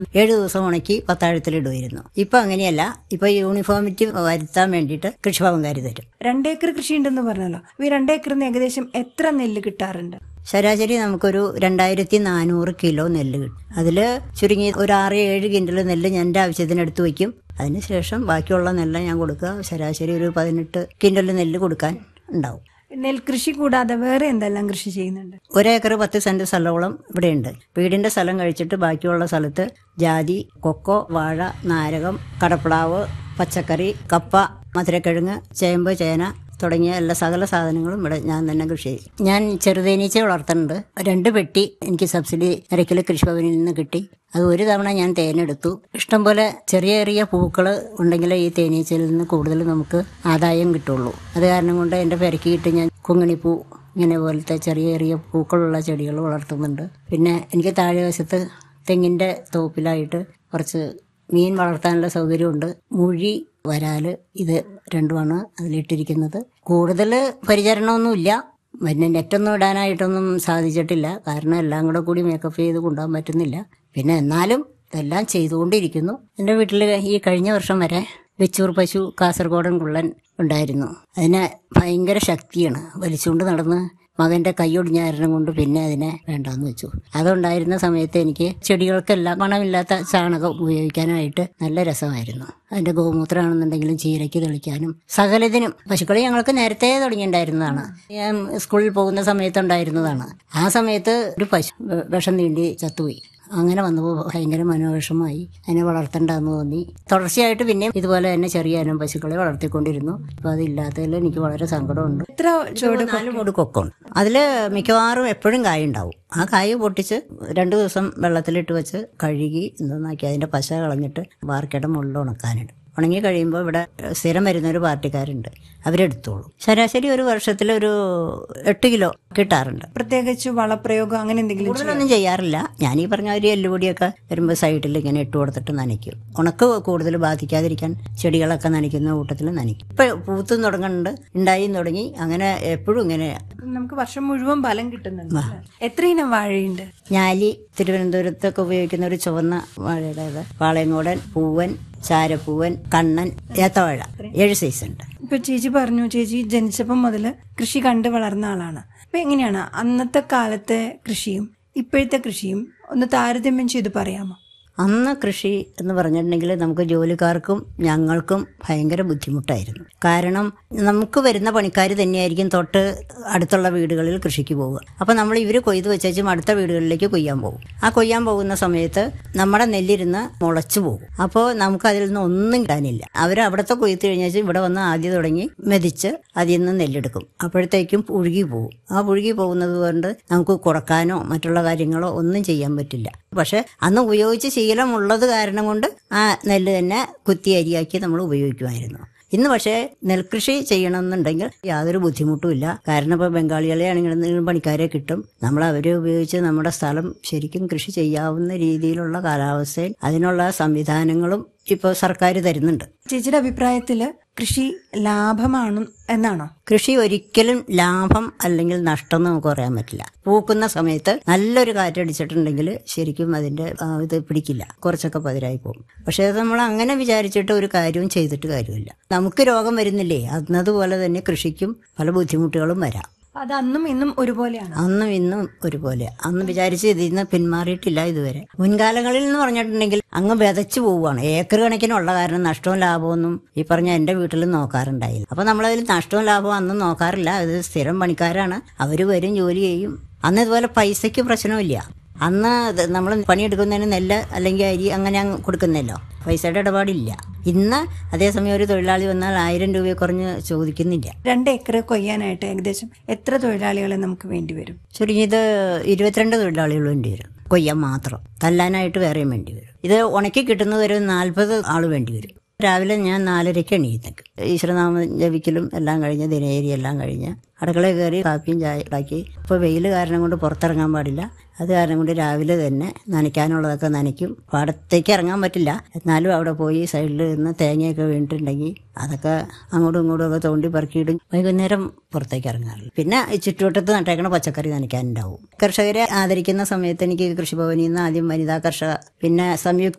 7 ദിവസം ഉണക്കി പത്താഴത്തിലിടുമായിരുന്നു. ഇപ്പൊ അങ്ങനെയല്ല. ഇപ്പൊ യൂണിഫോമിറ്റി വരുത്താൻ വേണ്ടിയിട്ട് കൃഷിഭവൻകാർ തരും. 2 ഏക്കർ കൃഷി ഉണ്ടെന്ന് പറഞ്ഞല്ലോ. ഈ 2 ഏക്കറിന് ഏകദേശം എത്ര നെല്ല് കിട്ടാറുണ്ട്? ശരാശരി നമുക്കൊരു 2400 കിലോ നെല്ല് കിട്ടും. അതിൽ ചുരുങ്ങി ഒരു 6-7 കിൻഡൽ നെല്ല് ഞാൻ എൻ്റെ ആവശ്യത്തിന് എടുത്തു വയ്ക്കും. അതിനുശേഷം ബാക്കിയുള്ള നെല്ല് ഞാൻ കൊടുക്കുക. ശരാശരി ഒരു 18 കിൻഡൽ നെല്ല് കൊടുക്കാൻ ഉണ്ടാവും. നെൽകൃഷി കൂടാതെ വേറെ എന്തെല്ലാം കൃഷി ചെയ്യുന്നുണ്ട്? 1 ഏക്കർ 10 സെന്റ് സ്ഥലത്തോളം ഇവിടെയുണ്ട്. വീടിന്റെ സ്ഥലം കഴിച്ചിട്ട് ബാക്കിയുള്ള സ്ഥലത്ത് ജാതി, കൊക്കോ, വാഴ, നാരകം, കടപ്പ്ളാവ്, പച്ചക്കറി, കപ്പ, മധുരക്കിഴങ്ങ്, ചേമ്പ്, ചേന തുടങ്ങിയ എല്ലാ സകല സാധനങ്ങളും ഇവിടെ ഞാൻ തന്നെ കൃഷി ചെയ്യും. ഞാൻ ചെറുതേനീച്ച വളർത്തുന്നുണ്ട്. 2 പെട്ടി എനിക്ക് സബ്സിഡി നിരക്കിൽ കൃഷിഭവനിൽ നിന്ന് കിട്ടി. അത് ഒരു തവണ ഞാൻ തേനെടുത്തു. ഇഷ്ടംപോലെ ചെറിയ ചെറിയ പൂക്കൾ ഉണ്ടെങ്കിലേ ഈ തേനീച്ചയിൽ നിന്ന് കൂടുതൽ നമുക്ക് ആദായം കിട്ടുള്ളൂ. അത് കാരണം കൊണ്ട് എൻ്റെ പെരക്കിയിട്ട് ഞാൻ കുങ്ങിണിപ്പൂ ഇങ്ങനെ പോലത്തെ ചെറിയ ചെറിയ പൂക്കളുള്ള ചെടികൾ വളർത്തുന്നുണ്ട്. പിന്നെ എനിക്ക് താഴെ വശത്ത് തെങ്ങിൻ്റെ തോപ്പിലായിട്ട് കുറച്ച് മീൻ വളർത്താനുള്ള സൗകര്യമുണ്ട്. മുഴി, വരാല്, ഇത് രണ്ടുമാണ് അതിലിട്ടിരിക്കുന്നത്. കൂടുതൽ പരിചരണമൊന്നുമില്ല. പിന്നെ നെറ്റൊന്നും ഇടാനായിട്ടൊന്നും സാധിച്ചിട്ടില്ല. കാരണം എല്ലാം കൂടി മേക്കപ്പ് ചെയ്ത് കൊണ്ടുപോകാൻ പറ്റുന്നില്ല. പിന്നെ എന്നാലും ഇതെല്ലാം ചെയ്തുകൊണ്ടിരിക്കുന്നു. എൻ്റെ വീട്ടിൽ ഈ കഴിഞ്ഞ വർഷം വരെ വെച്ചൂർ പശു കാസർഗോഡൻ കുള്ളൻ ഉണ്ടായിരുന്നു. അതിന് ഭയങ്കര ശക്തിയാണ്. വലിച്ചുകൊണ്ട് നടന്ന് മകന്റെ കൈയൊടിഞ്ഞ കാരണം കൊണ്ട് പിന്നെ അതിനെ വേണ്ടാന്ന് വെച്ചു. അതുണ്ടായിരുന്ന സമയത്ത് എനിക്ക് ചെടികൾക്കെല്ലാം മണമില്ലാത്ത ചാണകം ഉപയോഗിക്കാനായിട്ട് നല്ല രസമായിരുന്നു. അതിന്റെ ഗോമൂത്രമാണെന്നുണ്ടെങ്കിലും ചീരയ്ക്ക് തെളിക്കാനും സകലതിനും. പശുക്കളി ഞങ്ങൾക്ക് നേരത്തെ തുടങ്ങിയിട്ടുണ്ടായിരുന്നതാണ്. ഞാൻ സ്കൂളിൽ പോകുന്ന സമയത്തുണ്ടായിരുന്നതാണ്. ആ സമയത്ത് ഒരു പശു വിഷം നീണ്ടി ചത്തുപോയി. അങ്ങനെ വന്നപ്പോൾ ഭയങ്കര മനോവിഷമായി. അതിനെ വളർത്തണ്ടെന്ന് തോന്നി. തുടർച്ചയായിട്ട് പിന്നെയും ഇതുപോലെ തന്നെ ചെറിയ ഇനം പശുക്കളെ വളർത്തിക്കൊണ്ടിരുന്നു. അപ്പൊ അതില്ലാത്തതിൽ എനിക്ക് വളരെ സങ്കടമുണ്ട്. 4 മൂട് കൊക്കുണ്ട്. അതില് മിക്കവാറും എപ്പോഴും കായ ഉണ്ടാവും. ആ കായ പൊട്ടിച്ച് 2 ദിവസം വെള്ളത്തിലിട്ട് വെച്ച് കഴുകി എന്താക്കി അതിന്റെ പശ കളഞ്ഞിട്ട് വാർക്കയുടെ മുകളിൽ ഉണക്കാനിടും. ഉണങ്ങി കഴിയുമ്പോൾ ഇവിടെ സ്ഥിരം വരുന്നൊരു പാർട്ടിക്കാരുണ്ട്. അവരെടുത്തോളൂ. ശരാശരി ഒരു വർഷത്തിൽ ഒരു 8 കിലോ കിട്ടാറുണ്ട്. പ്രത്യേകിച്ച് വളപ്രയോഗം അങ്ങനെ എന്തെങ്കിലും കൂടുതലൊന്നും ചെയ്യാറില്ല. ഞാനീ പറഞ്ഞ ഒരു എല്ലുപൊടിയൊക്കെ വരുമ്പോൾ സൈഡിൽ ഇങ്ങനെ ഇട്ട് കൊടുത്തിട്ട് നനയ്ക്കും. ഉണക്ക് കൂടുതൽ ബാധിക്കാതിരിക്കാൻ ചെടികളൊക്കെ നനയ്ക്കുന്ന കൂട്ടത്തിൽ നനയ്ക്കും. ഇപ്പൊ പൂത്തും തുടങ്ങുന്നുണ്ട്, ഉണ്ടായും തുടങ്ങി. അങ്ങനെ എപ്പോഴും ഇങ്ങനെ നമുക്ക് വർഷം മുഴുവൻ ഫലം കിട്ടുന്നുണ്ട്. എത്ര ഇനം വാഴയുണ്ട്? ഞാലി, തിരുവനന്തപുരത്തൊക്കെ ഉപയോഗിക്കുന്ന ഒരു ചുവന്ന വാഴയുടേത്, പാളയങ്കോടൻ, പൂവൻ, ചാരപ്പൂവൻ, കണ്ണൻ, ഏത്തവാഴ, 7 സൈസ് ഉണ്ട്. ഇപ്പൊ ചേച്ചി പറഞ്ഞു, ചേച്ചി ജനിച്ചപ്പം മുതൽ കൃഷി കണ്ട് വളർന്ന ആളാണ്. അപ്പൊ എങ്ങനെയാണ് അന്നത്തെ കാലത്തെ കൃഷിയും ഇപ്പോഴത്തെ കൃഷിയും ഒന്ന് താരതമ്യം ചെയ്ത് പറയാമോ? അന്ന് കൃഷി എന്ന് പറഞ്ഞിട്ടുണ്ടെങ്കിൽ നമുക്ക് ജോലിക്കാർക്കും ഞങ്ങൾക്കും ഭയങ്കര ബുദ്ധിമുട്ടായിരുന്നു. കാരണം നമുക്ക് വരുന്ന പണിക്കാർ തന്നെയായിരിക്കും തൊട്ട് അടുത്തുള്ള വീടുകളിൽ കൃഷിക്ക് പോവുക. അപ്പം നമ്മൾ ഇവർ കൊയ്ത് വെച്ചും അടുത്ത വീടുകളിലേക്ക് കൊയ്യാൻ പോകും. ആ കൊയ്യാൻ പോകുന്ന സമയത്ത് നമ്മുടെ നെല്ലിരുന്ന് മുളച്ചു പോകും. അപ്പോൾ നമുക്ക് അതിൽ നിന്ന് ഒന്നും കിട്ടാനില്ല. അവർ അവിടുത്തെ കൊയ്ത്ത് കഴിഞ്ഞാൽ ഇവിടെ വന്ന് ആദ്യം തുടങ്ങി മെതിച്ച് അതിൽ നിന്ന് നെല്ലെടുക്കും. അപ്പോഴത്തേക്കും പുഴുകി പോകും. ആ പുഴുകി പോകുന്നത് കൊണ്ട് നമുക്ക് കുറക്കാനോ മറ്റുള്ള കാര്യങ്ങളോ ഒന്നും ചെയ്യാൻ പറ്റില്ല. പക്ഷെ അന്ന് ഉപയോഗിച്ച് ശീലമുള്ളത് കാരണം കൊണ്ട് ആ നെല്ല് തന്നെ കുത്തി അരിയാക്കി നമ്മൾ ഉപയോഗിക്കുമായിരുന്നു. ഇന്ന് പക്ഷേ നെൽകൃഷി ചെയ്യണമെന്നുണ്ടെങ്കിൽ യാതൊരു ബുദ്ധിമുട്ടുമില്ല. കാരണം ഇപ്പോൾ ബംഗാളികളെ ആണെങ്കിലും പണിക്കാരെ കിട്ടും. നമ്മൾ അവരെ ഉപയോഗിച്ച് നമ്മുടെ സ്ഥലം ശരിക്കും കൃഷി ചെയ്യാവുന്ന രീതിയിലുള്ള കാലാവസ്ഥയിൽ അതിനുള്ള സംവിധാനങ്ങളും ഇപ്പോൾ സർക്കാർ തരുന്നുണ്ട്. ചേച്ചിയുടെ അഭിപ്രായത്തില് കൃഷി ലാഭമാണ് എന്നാണോ? കൃഷി ഒരിക്കലും ലാഭം അല്ലെങ്കിൽ നഷ്ടം നമുക്ക് പറയാൻ പറ്റില്ല. പൂക്കുന്ന സമയത്ത് നല്ലൊരു കാറ്റടിച്ചിട്ടുണ്ടെങ്കിൽ ശരിക്കും അതിന്റെ ഇത് പിടിക്കില്ല, കുറച്ചൊക്കെ പതിരായി പോകും. പക്ഷെ അത് നമ്മൾ അങ്ങനെ വിചാരിച്ചിട്ട് ഒരു കാര്യവും ചെയ്തിട്ട് കാര്യമില്ല. നമുക്ക് രോഗം വരുന്നില്ലേ, എന്നതുപോലെ തന്നെ കൃഷിക്കും പല ബുദ്ധിമുട്ടുകളും വരാം. അത് അന്നും ഇന്നും ഒരുപോലെയാണ്? അന്നും ഇന്നും ഒരുപോലെ. അന്ന് വിചാരിച്ച് ഇതിൽ നിന്ന് പിന്മാറിയിട്ടില്ല ഇതുവരെ. മുൻകാലങ്ങളിൽ എന്ന് പറഞ്ഞിട്ടുണ്ടെങ്കിൽ അങ്ങ് വിതച്ചു പോവുകയാണ്. ഏക്കർ കണക്കിനുള്ള കാരണം നഷ്ടവും ലാഭമൊന്നും ഈ പറഞ്ഞ എൻ്റെ വീട്ടിൽ നോക്കാറുണ്ടായില്ല. അപ്പൊ നമ്മളതിൽ നഷ്ടവും ലാഭവും അന്നും നോക്കാറില്ല. അത് സ്ഥിരം പണിക്കാരാണ്, അവർ വരും, ജോലി ചെയ്യും. അന്ന് ഇതുപോലെ പൈസയ്ക്ക് പ്രശ്നമില്ല. അന്ന് നമ്മൾ പണിയെടുക്കുന്നതിന് നെല്ല് അല്ലെങ്കിൽ അരി അങ്ങനെ കൊടുക്കുന്നല്ലോ, പൈസയുടെ ഇടപാടില്ല. ഇന്ന് അതേസമയം ഒരു തൊഴിലാളി വന്നാൽ 1000 രൂപയെ കുറഞ്ഞ് ചോദിക്കുന്നില്ല. 2 ഏക്കർ കൊയ്യാനായിട്ട് ഏകദേശം എത്ര തൊഴിലാളികളെ നമുക്ക് വേണ്ടി വരും? ചുരുങ്ങിയത് 22 തൊഴിലാളികൾ വേണ്ടി വരും. കൊയ്യാൻ മാത്രം. തല്ലാനായിട്ട് വേറെയും വേണ്ടി വരും. ഇത് ഉണക്കി കിട്ടുന്നത് ഒരു 40 ആൾ വേണ്ടി വരും. രാവിലെ ഞാൻ 4:30 എണീറ്റേക്ക് ഈശ്വരനാമം ജപിക്കലും എല്ലാം കഴിഞ്ഞ് ദിനേരി എല്ലാം കഴിഞ്ഞ് അടുക്കളയിൽ കയറി കാപ്പിയും ചായ ഉണ്ടാക്കി. ഇപ്പോൾ വെയിൽ കാരണം കൊണ്ട് പുറത്തിറങ്ങാൻ പാടില്ല. അത് കാരണം കൊണ്ട് രാവിലെ തന്നെ നനയ്ക്കാനുള്ളതൊക്കെ നനയ്ക്കും. പാടത്തേക്ക് ഇറങ്ങാൻ പറ്റില്ല, എന്നാലും അവിടെ പോയി സൈഡിൽ നിന്ന് തേങ്ങയൊക്കെ വീണിട്ടുണ്ടെങ്കിൽ അതൊക്കെ അങ്ങോട്ടും ഇങ്ങോട്ടും ഒക്കെ തോണ്ടി പെറുക്കിയിടും. വൈകുന്നേരം പുറത്തേക്ക് ഇറങ്ങാറില്ല. പിന്നെ ഈ ചുറ്റുവട്ടത്ത് നട്ടേക്കണ പച്ചക്കറി നനയ്ക്കാനുണ്ടാവും. കർഷകരെ ആദരിക്കുന്ന സമയത്ത് എനിക്ക് കൃഷിഭവനിൽ നിന്ന് ആദ്യം വനിതാ കർഷക, പിന്നെ സംയുക്ത